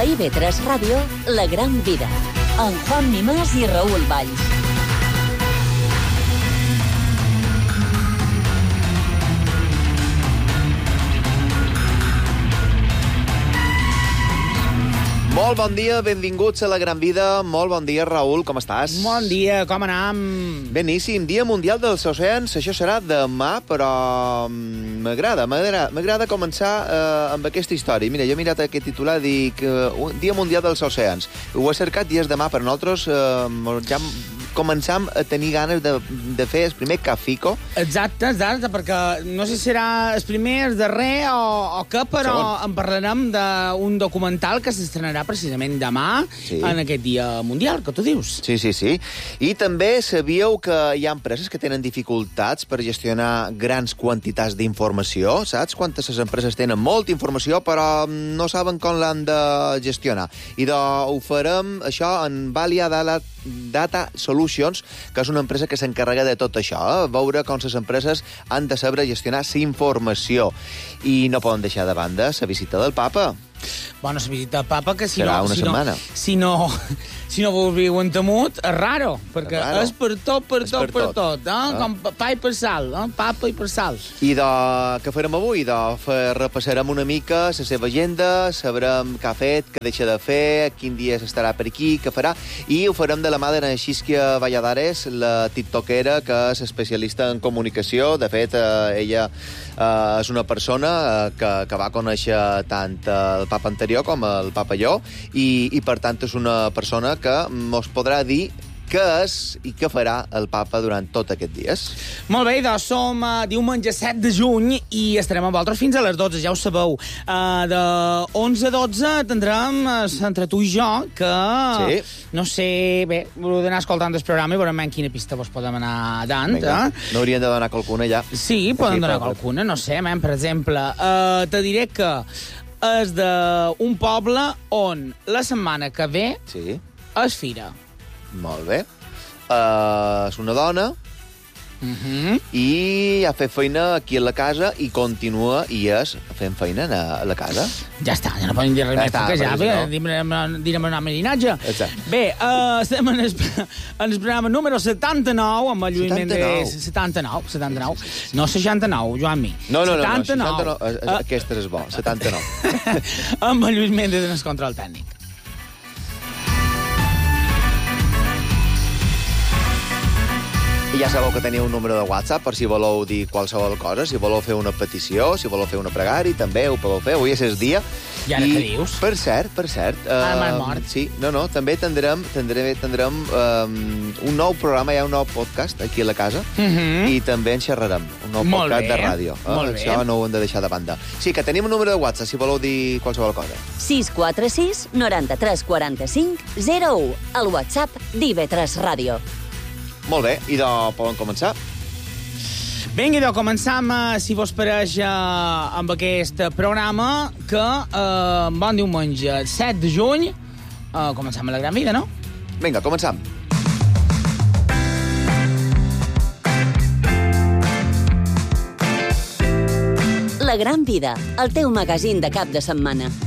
IB3 Ràdio, La Gran Vida, amb Juan Mimás i Raül Valls. Molt bon dia, benvinguts a La Gran Vida. Molt bon dia, Raül, com estàs? Bon dia, com anam? Beníssim, Dia Mundial dels Oceans. Això serà demà, però m'agrada començar amb aquesta història. Mira, jo he mirat aquest titular i dic Dia Mundial dels Oceans. Ho he cercat i és demà, per nosaltres ja començam a tenir ganes de fer el primer cafico. Exacte, perquè no sé si serà el primer, el darrer o què, però en parlarem d'un documental que s'estrenarà precisament demà, en aquest Dia Mundial, que tu dius. Sí. I també sabíeu que hi ha empreses que tenen dificultats per gestionar grans quantitats d'informació, saps? Quantes les empreses tenen molta informació, però no saben com l'han de gestionar. I ho farem, això, en Valia Data Solutions, que és una empresa que s'encarrega de tot això, veure com les empreses han de saber gestionar la informació. I no poden deixar de banda la visita del papa. Bueno, la visita del papa, que serà una setmana. Si no vos viu en temut, és raro, perquè és per tot, com pa i per sal, papa i per sal. I què farem avui? Repassarem una mica la seva agenda, sabrem què ha fet, què deixa de fer, quin dia estarà per aquí, què farà, i ho farem de la mà de Xisquia Valladares, la tiktokera que és especialista en comunicació. De fet, ella és una persona que va conèixer tant el papa anterior com el papa Jo, i per tant és una persona que mos podrà dir què és i què farà el papa durant tot aquests dies. Molt bé, doncs som diumenge 7 de juny i estarem amb vosaltres fins a les 12, ja ho sabeu. De 11 a 12 tindrem entre tu i jo, que no sé, bé, heu d'anar escoltant el programa i veurem en quina pista vos podem anar dant. No hauríem de donar qualcuna ja? Sí, podem donar qualcuna, no sé, per exemple, te diré que és d'un poble on la setmana que ve és fira. Molt bé. És una dona i ha fet feina aquí a la casa i continua i és fent feina a la casa. Ja està, ja no podem dir res més, perquè ja direm una merinatge. Bé, estem en el programa número 79 amb el Lluís Méndez. 79. No 69, Joan Mi. No, 69. Aquest és bo, 79. Amb el Lluís Méndez en el control tècnic. I ja sabeu que teniu un número de WhatsApp per si voleu dir qualsevol cosa, si voleu fer una petició, si voleu fer una pregària, també ho podeu fer. Avui és el dia. I ara què dius? Per cert. Ara m'han mort. Sí, també tindrem un nou programa, hi ha un nou podcast aquí a la casa, i també en xerrarem, un nou podcast de ràdio. Això no ho hem de deixar de banda. Sí, que tenim un número de WhatsApp, si voleu dir qualsevol cosa. 646 93 45 01, el WhatsApp d'IB3 Ràdio. Molt bé, i poden començar? Vinga, començam, si vos pareix, amb aquest programa, que bon diumenge, 7 de juny, començam a La Gran Vida, no? Vinga, començam. La Gran Vida, el teu magazín de cap de setmana.